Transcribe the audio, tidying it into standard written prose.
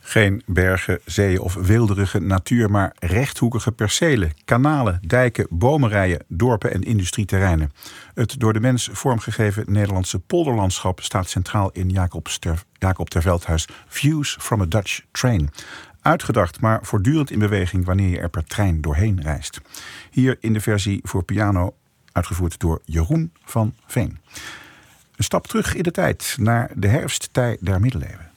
Geen bergen, zeeën of weelderige natuur, maar rechthoekige percelen, kanalen, dijken, bomenrijen, dorpen en industrieterreinen. Het door de mens vormgegeven Nederlandse polderlandschap staat centraal in Jacob ter Veldhuis Views from a Dutch Train. Uitgedacht, maar voortdurend in beweging wanneer je er per trein doorheen reist. Hier in de versie voor piano, uitgevoerd door Jeroen van Veen. Een stap terug in de tijd, naar de herfsttij der middeleeuwen.